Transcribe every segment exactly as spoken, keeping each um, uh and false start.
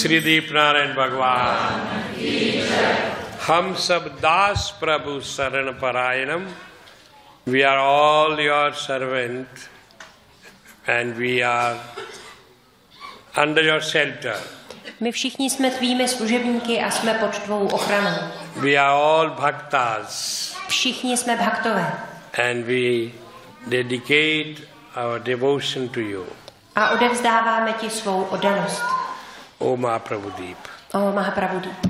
श्री दीप नारायण भगवान हम सब दास प्रभु शरण परायणम we are all your servant and we are under your shelter. My všichni jsme tvými služebníky a jsme pod tvou ochranou. We are all bhaktas. Všichni jsme bhaktové. And we dedicate our devotion to you. A odevzdáváme ti svou oddanost. O Mahaprabhudeep. O Mahaprabhudeep.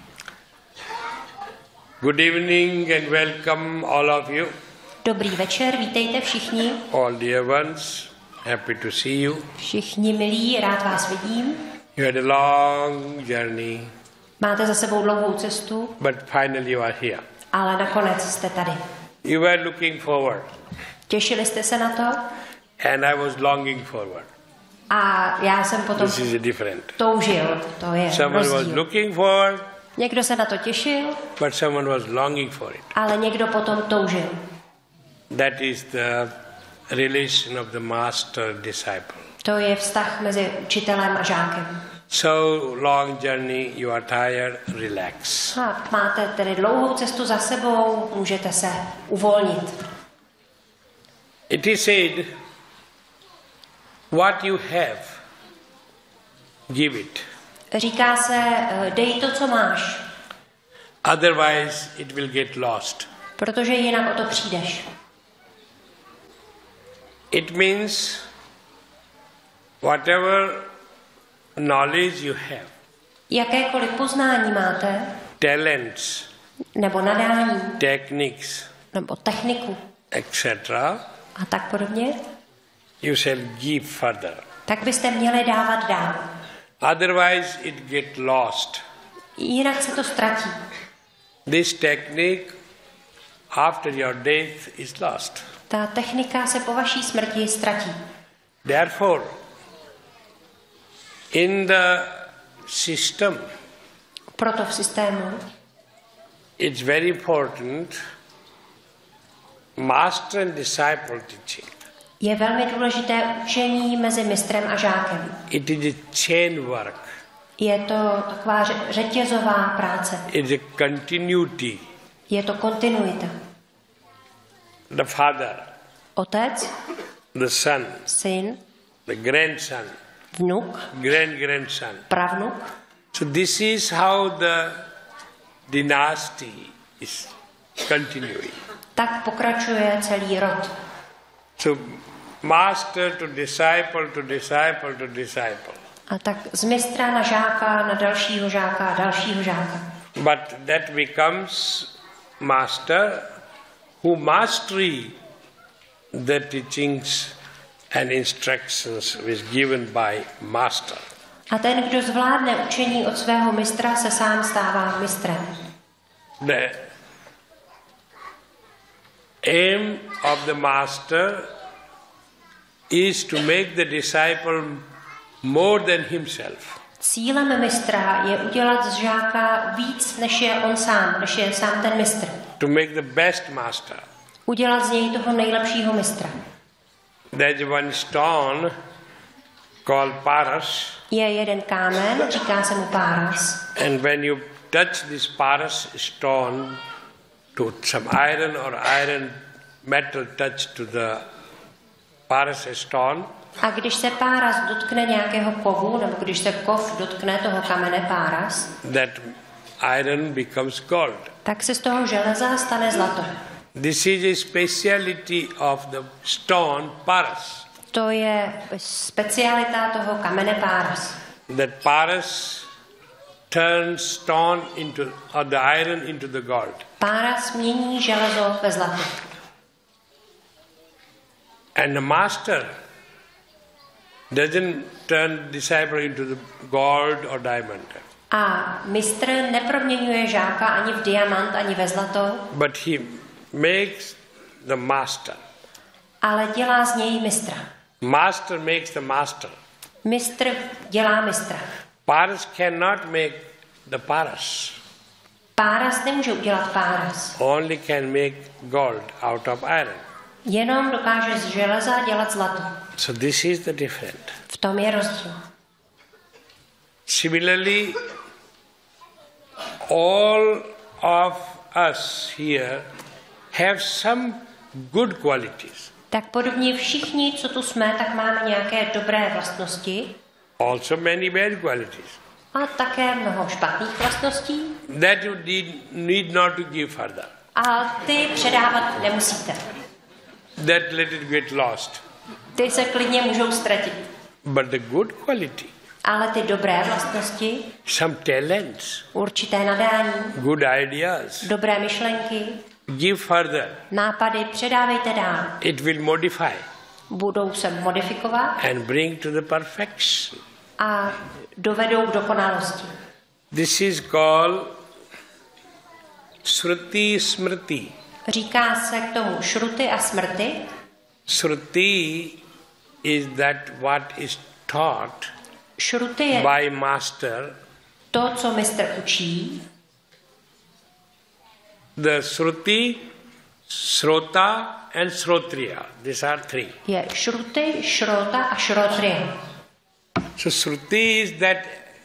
Good evening and welcome all of you. Dobrý večer, vítejte všichni. All dear ones, happy to see you. Všichni milí, rád vás vidím. You had a long journey. Máte za sebou dlouhou cestu. But finally you are here. Ale nakonec jste tady. You were looking forward. Těšili jste se na to? And I was longing forward. A já jsem potom This is different. toužil. To je Someone was rozdíl. looking forward. Někdo se na to těšil, But someone was longing for it. ale někdo potom toužil. That is the relation of the master-disciple. To je vztah mezi učitelem a žákem. So long journey, you are tired, relax. A máte tedy dlouhou cestu za sebou, můžete se uvolnit. It is said, what you have, give it. Říká se, dej to, co máš, Otherwise it will get lost. protože jinak o to přijdeš. It means whatever knowledge you have, Jakékoliv poznání máte, talents, nebo nadání, techniques, nebo techniku et cetera, a tak podobně, you shall give further. tak byste měli dávat dál. Otherwise it get lost. Jinak se to ztratí. This technique after your death is lost. Ta technika se po vaší smrti ztratí. Therefore, in the system, Proto v systému it's very important master and disciple teaching. je velmi důležité učení mezi mistrem a žákem. It is a chain work. Je to taková ře- řetězová práce. It's a continuity. Je to kontinuita. The father, Otec, the son, syn, the grandson, vnuk, great-grandson. pravnuk. So this is how the dynasty is continuing. Tak pokračuje celý rod. So master to disciple to disciple to disciple. A tak z mistra na žáka, na dalšího žáka a dalšího žáka. But that becomes master who mastery the teachings and instructions was given by master. A ten, kdo zvládne učení od svého mistra, se sám stává mistrem. The aim of the master is to make the disciple more than himself. Cílem mistra je udělat z žáka víc, než je on sám, než je sám ten mistr. To make the best master. Udělat z něj toho nejlepšího mistra. There's one stone called Paras, Je jeden kámen, říká se mu Páras. and when you touch this Paras stone to some iron or iron metal touch to the Paras stone, A když se Páras dotkne nějakého kovu, nebo když se kov dotkne toho kamene Páras, that iron becomes gold. tak se z toho železa stane zlato. This is a speciality of the stone Paras. To je specialita toho kamene Páras. That Paras turns stone into, or the iron into the gold. Páras mění železo ve zlato. And the master doesn't turn disciple into the gold or diamond. A mistr neproměňuje žáka ani v diamant, ani ve zlato, But he makes the master. ale dělá z něj mistra. Master makes the master. Mistr dělá mistra. Paras cannot make the Paras. Páras nemůže udělat Páras. Only can make gold out of iron. Jenom dokáže z železa dělat zlato. So this is the difference. V tom je rozdíl. Similarly, all of us here have some good qualities. Tak podobně všichni, co tu jsme, tak máme nějaké dobré vlastnosti. Also many bad qualities. A také mnoho špatných vlastností. That you need, need not to give further. A ty předávat nemusíte. That let it get lost. Ty se klidně můžou ztratit. But the good quality, Ale ty dobré vlastnosti, some talents, určité nadání, good ideas, dobré myšlenky, give further. nápady předávejte dál. It will modify Budou se modifikovat and bring to the perfection. a dovedou k dokonalosti. This is called Shruti Smriti. Říká se k tomu šruty a smrti. Shruti is that what is taught Šruty je by master. to, co mistr učí. The Shruti, Shrota and Shrotriya. These are three. Je šruty, šrota a šrotriya. So Shruti is that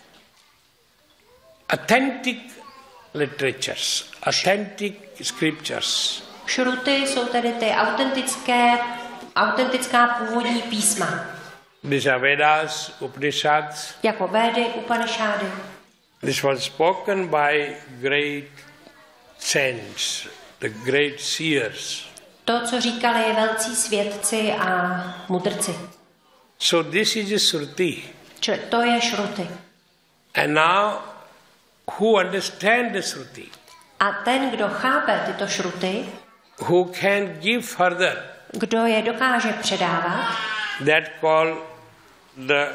authentic literatures, authentic scriptures. Šruty jsou tedy ty autentické, autentická původní písma. These are Vedas, Upanishads. Jako Védy, Upanishády. This was spoken by great saints, the great seers. To, co říkali velcí svědci a mudrci. So this is a Shruti. Čili to je šruty. And now, who understand the Shruti, A ten, kdo chápe tyto šruty, who can give further, kdo je dokáže předávat, that call the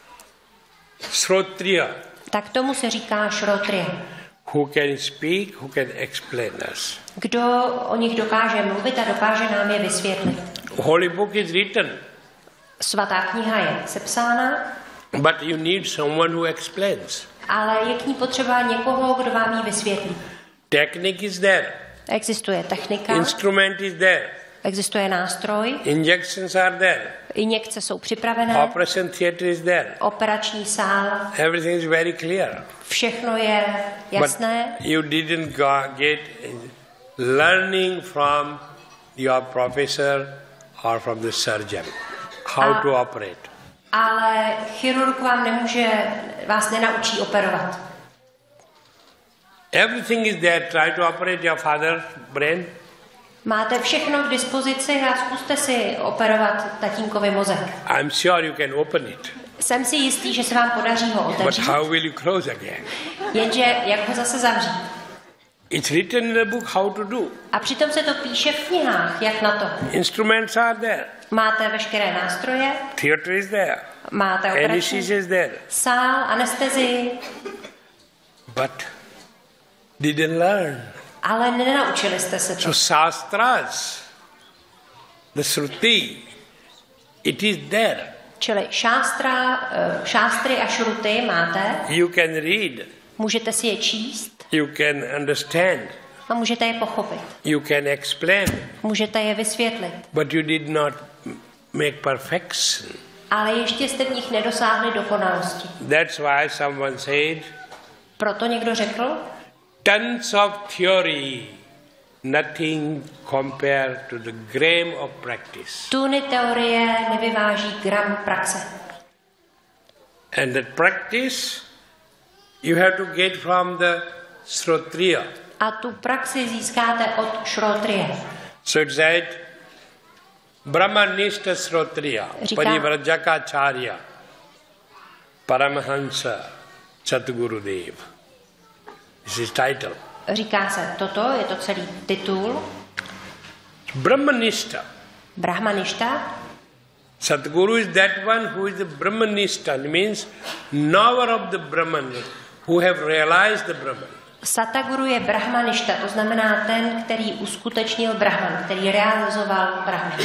Shrotriya, tak tomu se říká šrotriya. who can speak, who can explain us. Kdo o nich dokáže mluvit a dokáže nám je vysvětlit. Holy book is written, Svatá kniha je sepsána, but you need someone who explains. ale je k ní potřeba někoho, kdo vám ji vysvětlí. Technique is there, Existuje technika, instrument is there, existuje nástroj, injections are there, injekce jsou připravené, operation theatre is there. operační sál, Everything is very clear. všechno je jasné, But you didn't go get learning from your professor or from the surgeon how A- to operate. ale chirurg vám nemůže, vás nenaučí operovat. Everything is there. Try to operate your father's brain. Máte všechno k dispozici a zkuste si operovat tatínkovi mozek. I'm sure you can open it. Jsem si jistý, že se vám podaří ho But otevřít, how will you close again? jenže jak ho zase zavřít. It's written in the book how to do. A přitom se to píše v knihách, jak na to. Instruments are there. Máte veškeré nástroje, Theatre is there. máte operační Anesthesia is there. sál, anestezii, But didn't learn. ale nenaučili jste se to. So Shastras, the Shruti, it is there. Čili šástra, eh, šástry a šruty máte, You can read. můžete si je číst You can understand. a můžete je pochopit. You can explain. Můžete je vysvětlit. But you did not make perfection. Ale ještě jste v nich nedosáhli dokonalosti. That's why someone said, Proto někdo řekl, tons of theory, nothing compared to the gram of practice. tuny teorie nevyváží gram praxe. And that practice you have to get from the Shrotriya. A tu praxi získáte od šrotriye. So it said, Brahmanishta Shrotriya, Říká- Parivrajaka Paramahansa Satgurudev. This is title. Říká se toto, je to celý titul. Brahmanishta. Brahmaništa. Sadguru is that one who is the Brahmanishta, means knower of the Brahman, who have realized the Brahman. Sataguru je brahmaništa, to znamená ten, který uskutečnil Brahman, který realizoval Brahman.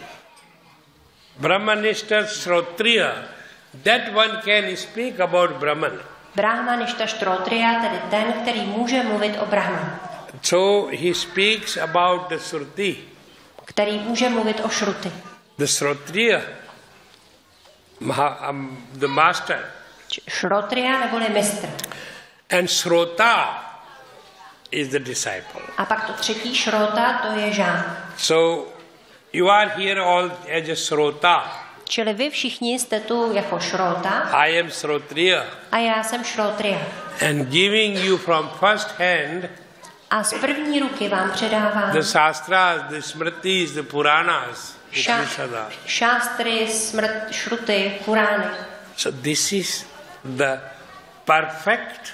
Brahmanishta Shrotriya, that one can speak about Brahman. Brahmaništa štrotriya, tedy ten, který může mluvit o Brahman. So he speaks about the Shruti. Který může mluvit o šruty. The Shrotriya, Maha, um, the master, Šrotria neboli mistr. And Srota is the disciple. A pak to třetí šrota, to je žák. So you are here all as a Srota. Čili vy všichni jste tu jako šrota I am Srotriya. a já jsem šrotria. And giving you from first hand A z první ruky vám předávám the Shastras, the Smritis, the Puranas, ša- Upanishada. šástry, smrt, šruty, Purány. So this is the perfect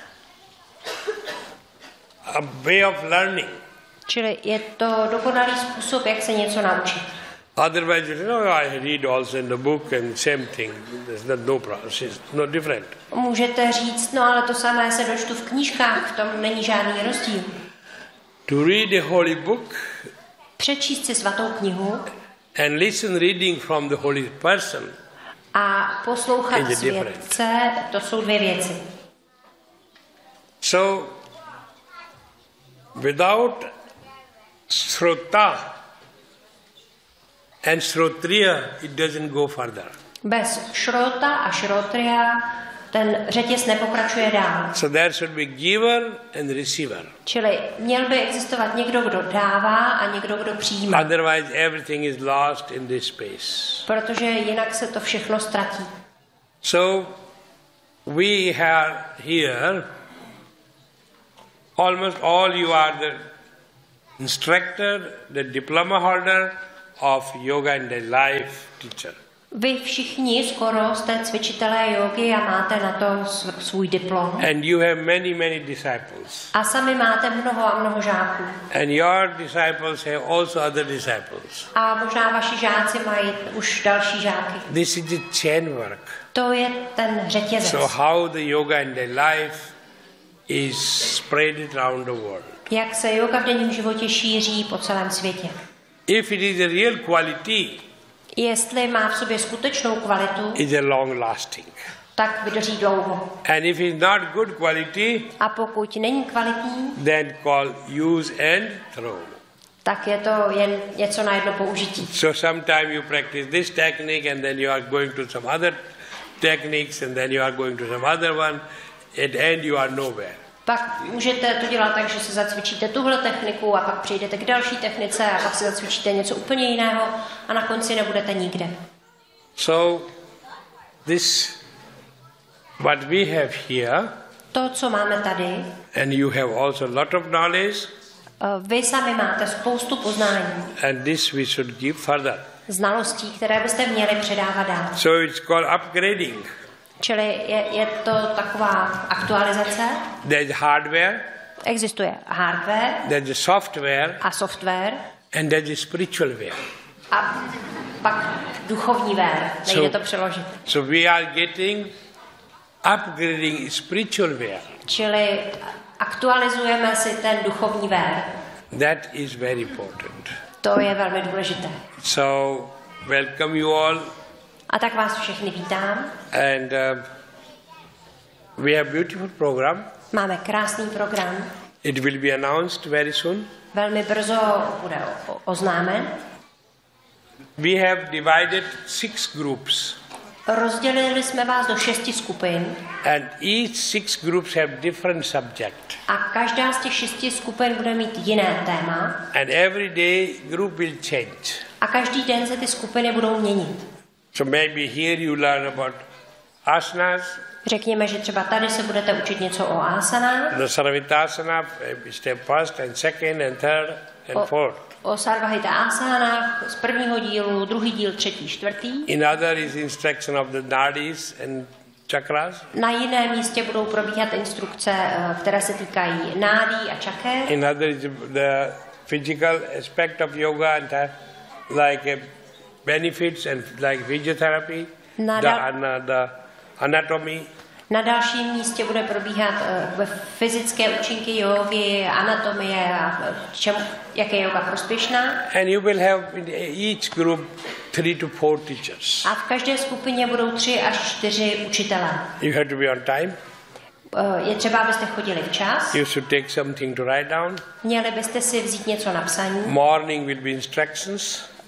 uh, way of learning. Čili je to dokonalý způsob, jak se něco naučit. Otherwise, you know, I read also in the book and same thing. There's no, no problem. It's no different. Můžete říct, no ale to samé se dočtu v knížkách, v tom není žádný rozdíl. To read a holy book Přečíst si svatou knihu and listen reading from the holy person a poslouchat is different. světce, to jsou dvě věci. So, without Srota and Srotriya, it doesn't go further. Bez šrota a šrotria ten řetěz nepokračuje dál. So there should be giver and receiver. Čili měl by existovat někdo, kdo dává a někdo, kdo přijímá. Otherwise, everything is lost in this space. Protože jinak se to všechno ztratí. So, we have here, almost all you are the instructor, the diploma holder of yoga and the life teacher. Vy všichni skoro jste cvičitelé jogy a máte na to sv- svůj diplom. And you have many, many disciples. A sami máte mnoho a mnoho žáků. And your disciples have also other disciples. A možná vaši žáci mají už další žáky. This is the chain work. To je ten řetězec. So how the yoga and the life is spread around the world. Jak se yoga v denním životě šíří po celém světě. If it is a real quality, Jestli má v sobě skutečnou kvalitu, it's a long lasting. tak vydrží dlouho. And if it's not good quality, A pokud není kvalitní, then call use and throw. tak je to jen něco na jedno použití. So sometime you practice this technique and then you are going to some other techniques and then you are going to some other one. At the end you are nowhere. Pak můžete to dělat tak, že se zacvičíte tuhle techniku a pak přejdete k další technice a pak se zacvičíte něco úplně jiného a na konci nebudete nikde. So this, what we have here, To, co máme tady, and you have also a lot of knowledge, eh, vy sami máte spoustu poznání, and this we should give further. znalostí, které byste měli předávat dál. So it's called upgrading. Čili je, je to taková aktualizace. There's hardware, Existuje hardware there's a software, a software and there's a spiritual ware. a pak duchovní ware. Nejde to přeložit. So we are getting upgrading spiritual ware. Čili aktualizujeme si ten duchovní ware. That is very important. To je velmi důležité. So welcome you all, A tak vás všechny vítám. and uh, we have beautiful program. Máme krásný program. It will be announced very soon. Velmi brzo bude o- oznámen. We have divided six groups, Rozdělili jsme vás do šesti skupin and each six groups have different subject. a každá z těch šesti skupin bude mít jiné téma And every day group will change. a každý den se ty skupiny budou měnit. So maybe here you learn about asanas, Řekněme, že třeba tady se budete učit něco o asanách, the Sarvitasana, step first and second and third and o, fourth. o sarvahita asanách z prvního dílu, druhý díl, třetí, čtvrtý. In other is instruction of the nadis and chakras. Na jiném místě budou probíhat instrukce, eh, které se týkají nádí a čaker. In other is the physical aspect of yoga and that, like uh, benefits and like physiotherapy, the, Nada- ana- the anatomy. Na dalším místě bude probíhat uh, fyzické účinky jógy, anatomie a čemu, jak je yoga prospěšná. And you will have in each group three to four teachers. A v každé skupině budou tři až čtyři učitelé. You have to be on time. Uh, je třeba, abyste chodili včas. You should take something to write down. Měli byste si vzít něco na psaní. Morning will be instructions.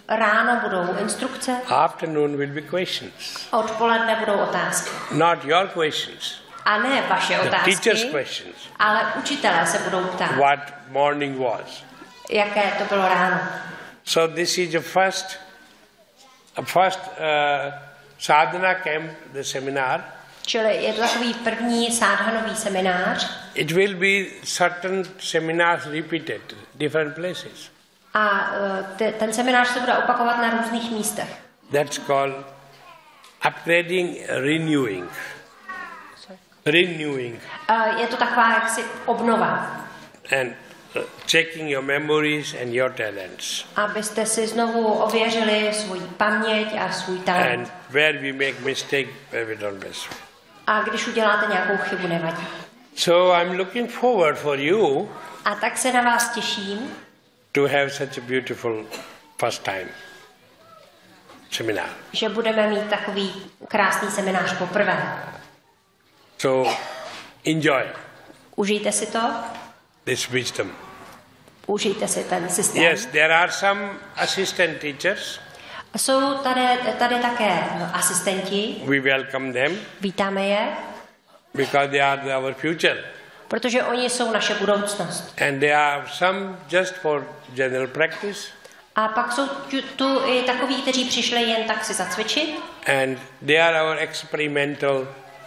ráno budou instrukce, afternoon will be questions. odpoledne budou otázky. Not your questions, A ne vaše the teacher's otázky, questions. ale učitelé se budou ptát, What morning was. jaké to bylo ráno. So this is the first, a first uh, sadhana camp, the seminar. Čili je to takový první sádhanový seminář It will be certain seminars repeated, different places. a uh, te, ten seminář se bude opakovat na různých místech. That's called upgrading, renewing. Renewing. Uh, je to taková jaksi obnova, And uh, checking your memories and your talents. abyste si znovu ověřili svůj paměť a svůj And talent. where we make mistake, where we don't miss. A když uděláte nějakou chybu, nevadí. So I'm looking forward for you A tak se na vás těším, to have such a beautiful first time seminar. že budeme mít takový krásný seminář poprvé. So enjoy Užijte si to, this wisdom. užijte si ten systém. Yes, there are some assistant teachers. Jsou tady, tady také asistenti, We welcome them vítáme je, because they are our future. protože oni jsou naše budoucnost. And there are some just for general practice. A pak jsou tu, tu i takoví, kteří přišli jen tak si zacvičit. And they are our experimental.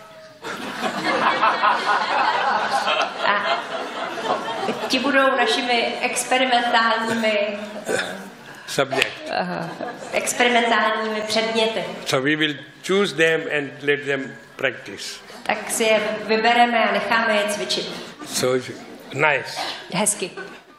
A ti budou našimi experimentálními, Subject. uh, experimentálními předměty. So we will choose them and let them practice. Tak si je vybereme a necháme je cvičit. So it's nice. Hezky.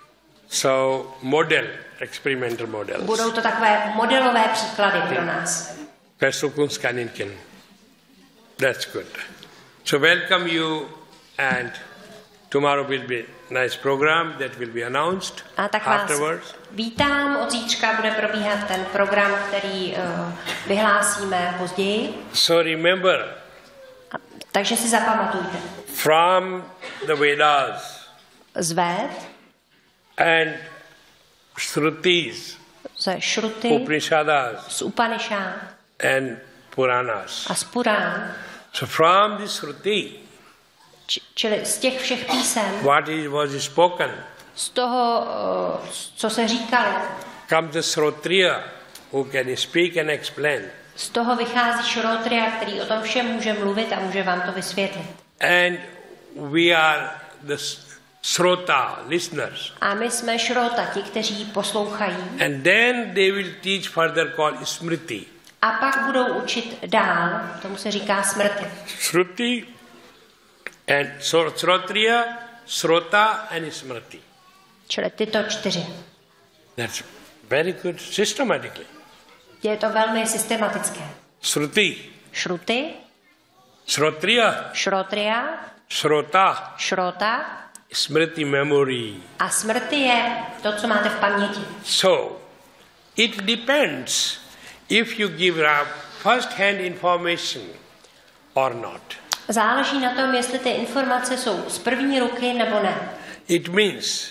So model, experimental models. Budou to takové modelové příklady pro nás. Pesukunskaninkin. That's good. So welcome you, and tomorrow will be nice program that will be announced A tak vás afterwards. vítám. Od zítřka bude probíhat ten program, který uh, vyhlásíme později. So remember, A, takže si zapamatujte. from the Vedas Z Véd, and Shrutis, ze Šruty, Upanishads, z Upanishad and Puranas. a z Purán, So from this Shruti, či, čili z těch všech písem, what is was spoken, z toho, uh, co se říkalo, comes the Shrotriya, who can speak and explain. z toho vychází Šrotria, který o tom všem může mluvit a může vám to vysvětlit. And we are the Srota, listeners. A my jsme Šrota, ti, kteří poslouchají. And then they will teach further called Smriti. A pak budou učit dál, tomu se říká smrti. Shruti and Srotriya, Srota and Smriti. Čili tyto čtyři. That's very good systematically. Je to velmi systematické. Shruti, Šruty, Srotriya, Šrotria, Srota, Šrota Smriti memory. a smrti je to, co máte v paměti. So, it depends if you give first-hand information or not. Záleží na tom, jestli ty informace jsou z první ruky nebo ne. It means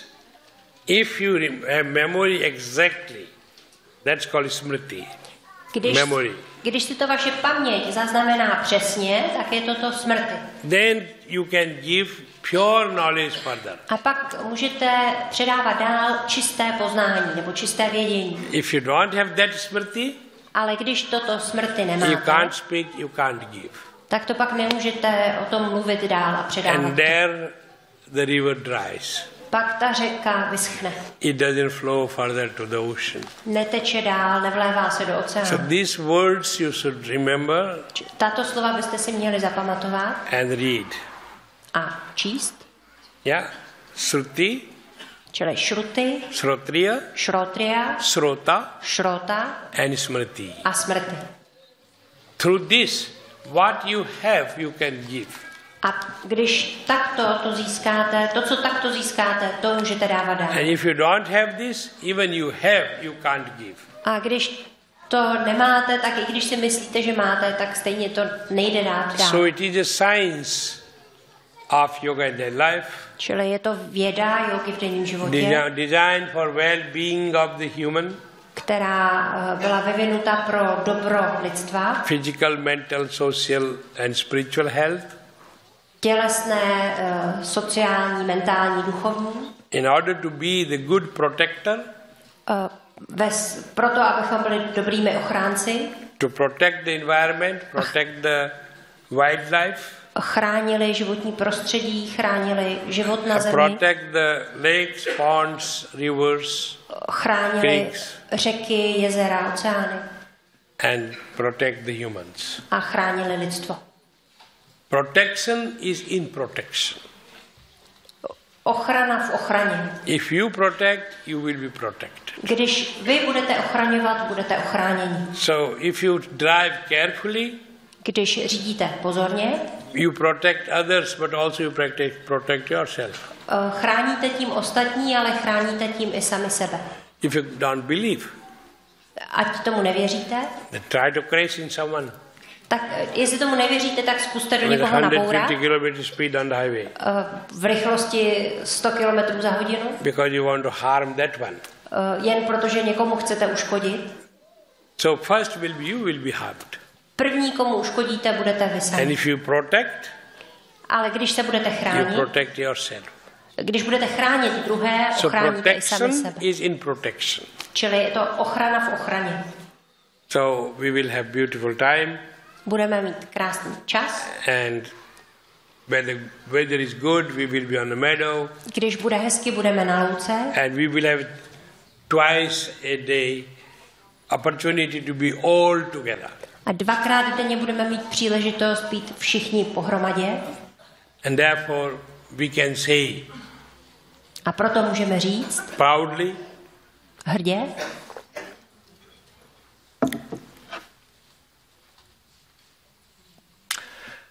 if you have memory exactly, that's called smriti. Když, Memory. když si to vaše paměť zaznamená přesně, tak je to to smrti. Then you can give pure knowledge further. A pak můžete předávat dál čisté poznání nebo čisté vědění. If you don't have that smriti, Ale když toto smrti you nemáte, can't speak, you can't give. tak to pak nemůžete o tom mluvit dál a předávat. And there the river dries. Pak ta řeka vyschne. It doesn't flow further to the ocean. Neteče dál, nevlévá se do So oceánu. these words you should remember Tato slova byste si měli zapamatovat and read. a číst. Yeah? Shruti, Čili šruty, Srotriya, šrotria, Srota, šrota and Smriti. a smrti. Through this, what you have, you can give. A když takto to získáte, to, co takto získáte, to můžete dávat dál. And if you don't have this, even you have, you can't give. A když to nemáte, tak i když si myslíte, že máte, tak stejně to nejde dát dál. So it is a science of yoga in their life, Čili je to věda jogy v denním životě, desi- designed for well-being of the human. která byla vyvinuta pro dobro lidstva. Physical, mental, social and spiritual health. Tělesné, sociální, mentální, duchovní. In order to be the good protector. Ves, proto, abychom byli dobrými ochránci. To protect the environment, protect the wildlife. Chránili životní prostředí, chránili život na zemi. Protect the lakes, ponds, rivers. Chránili řeky, jezera, oceány. And protect the humans. A chránili lidstvo. Protection is in protection. Ochrana v ochraně. If you protect, you will be protected. Když vy budete ochraňovat, budete ochráněni. So if you drive carefully, když řídíte pozorně, you protect others, but also you protect, protect yourself. Chráníte tím ostatní, ale chráníte tím i sami sebe. If you don't believe, ať tomu nevěříte, then try to crash in someone. Tak jestli tomu nevěříte, tak zkuste do někoho nabourat v rychlosti sto kilometrů za hodinu, because you want to harm that one. Jen protože někomu chcete uškodit. So first will be you will be harmed. První, komu uškodíte, budete vy sami. And if you protect, ale když se budete chránit, you protect yourself. Když budete chránit druhé, ochráníte i sami sebe. Is in protection. Čili je to ochrana v ochraně. So we will have beautiful time. Budeme mít krásný čas. And when the weather is good, we will be on the meadow. Když bude hezky, budeme na louce. And we will have twice a day opportunity to be all together. A dvakrát denně budeme mít příležitost být všichni pohromadě. And therefore we can say, a proto můžeme říct proudly, hrdě,